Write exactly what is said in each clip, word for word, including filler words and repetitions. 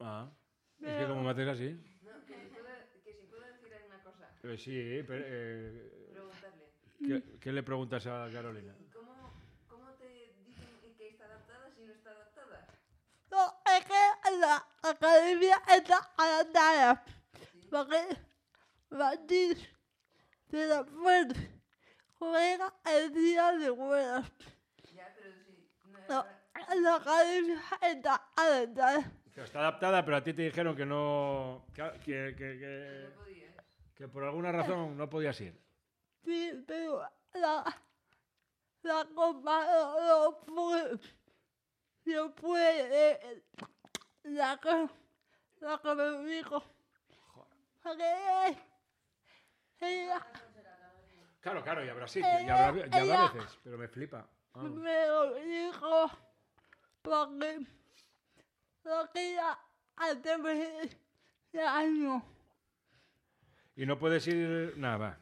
Ah, pero... es que como me haces así... No, que si puedo, que si puedo decir alguna cosa. Eh, sí, pero... Eh, Preguntarle. ¿qué, ¿Qué le preguntas a Carolina? ¿Cómo, ¿Cómo te dicen que está adaptada si no está adaptada? No, es que la academia está adaptada. ¿Sí? Porque Martín de la Fuente juega el día de juegos. Ya, pero si... No, No, ahora- la academia está adaptada. Que está adaptada, pero a ti te dijeron que no... Que, que, que, que, no podías. que por alguna razón no podías ir. Sí, pero la, la copa no, no puede. No puede. La que, la que me dijo. Porque ella Claro, claro, y habrá sitio, y habrá, y habrá veces, pero me flipa. Ah. me lo dijo porque lo quería hacer de año. Y no puedes ir... Nada, va.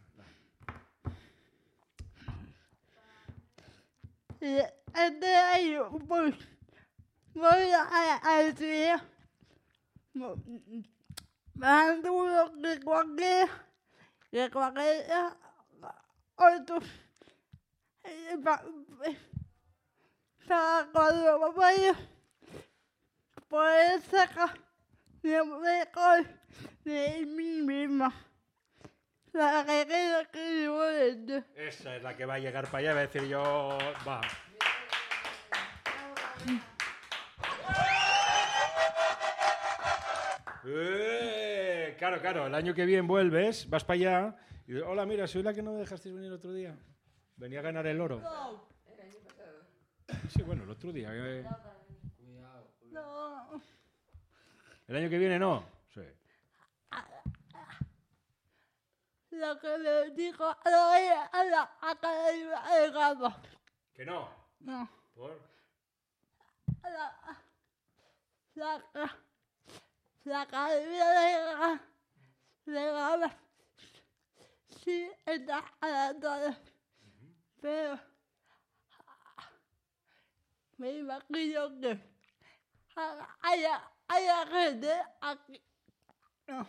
Y este año, pues, voy a, a estudiar más duro que cualquier, que cualquier otro. Y pa- Para cuando vaya, poder sacar lo mejor de mí misma. La que quiero que yo esté. Esa es la que va a llegar para allá y va a decir yo... Va. Eh, claro, claro, el año que viene vuelves, vas para allá y dices, hola, mira, soy la que no me dejasteis venir el otro día. Venía a ganar el oro. No, El año pasado. Sí, bueno, el otro día. eh. no. El año que viene no. Sí. Lo que me dijo a la, a la academia de Gama. Que no. No. ¿Por? A la, la, la, la academia de Gama. De Gama. Sí, está adaptada. Pero me imagino que haya, haya gente aquí. No.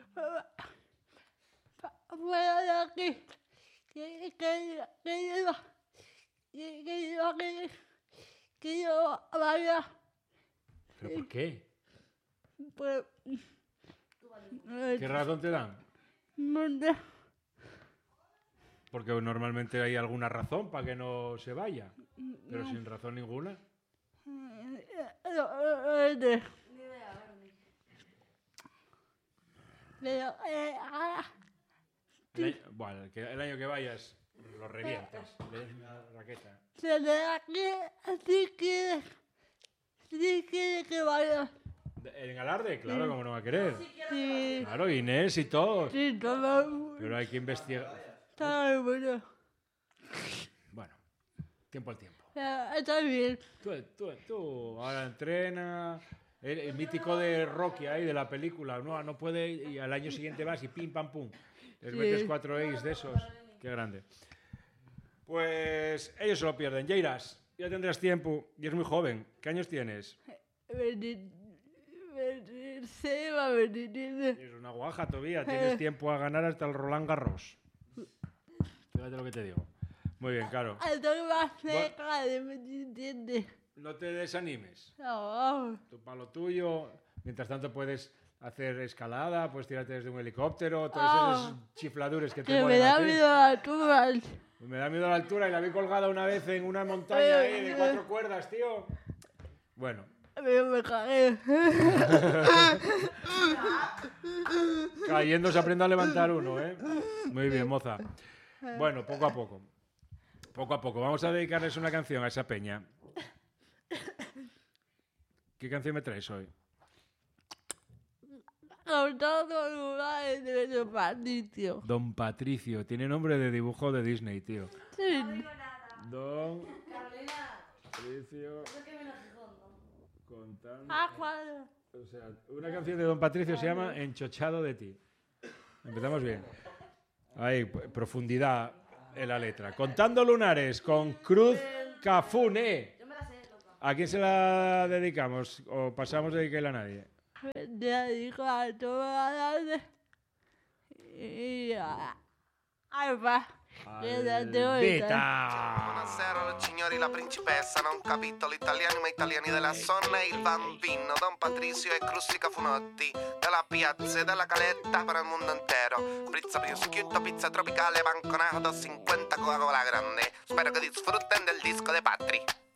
Fuera de aquí. Que, que, que yo, que, que yo, que, que yo vaya. ¿Pero por qué? Pues. ¿Qué razón te dan? No sé. Porque normalmente hay alguna razón para que no se vaya. Pero sin razón ninguna. No, no sé. Ni idea, Bernie. Pero, eh, ah, El año, bueno, el, que- el año que vayas lo revientas. Le des una raqueta. se le da que si quiere, si quiere que vaya. De- ¿En Alarde? Claro, como no va a querer. Sí, Claro, Inés y todos. sí, todo. Pero hay que investigar. Está bueno. Bueno, tiempo al tiempo. Ya, está bien. Tú, tú, tú ahora entrena. El, el mítico de Rocky ahí, de la película. No, no puede. Y al año siguiente vas y pim, pam, pum. Les Sí. metes cuatro A's de esos. Qué grande. Pues ellos se lo pierden. Ya irás. Ya tendrás tiempo. Y es muy joven. ¿Qué años tienes? Venir, venir, se va a venir. Es una guaja todavía. Tienes tiempo a ganar hasta el Roland Garros. Fíjate lo que te digo. Muy bien, claro. Estoy más cerca de mi entiende. No te desanimes. No, Tú para lo tuyo. Mientras tanto puedes hacer escalada, puedes tirarte desde un helicóptero, todos esos Ah. chifladures que te que me molen a da ti. miedo a alturas. Me da miedo la altura y la vi colgada una vez en una montaña ahí de cuatro cuerdas, tío. Bueno, Pero me cagué. cayendo se aprende a levantar uno, ¿eh? Muy bien, moza. Bueno, poco a poco. Poco a poco. Vamos a dedicarles una canción a esa peña. ¿Qué canción me traes hoy? Con todos los lugares de su Patricio. Don Patricio. Tiene nombre de dibujo de Disney, tío. Sí. Don Carolina, Patricio eso que viene a Gijón, ¿no? contando... Ah, cuando. O sea, una canción de Don Patricio se llama Enchochado de ti. Empezamos bien. Ahí, p- profundidad en la letra. Contando lunares con Cruz Cafune. Yo me la sé, loca. ¿A quién se la dedicamos? ¿O pasamos de dedicarla a nadie? dedico a toda la tarde y a Alba, che da Albita. Buonasera signori, la principessa, non capito l'italiano ma italiani della Sonna e il bambino Don Patrizio e Crustica Funotti della piazza e della caletta per il mondo intero. Pizza prosciutto, pizza tropicale, banconato cinquanta Coca-Cola grande. Spero che disfrutten del disco de Patri.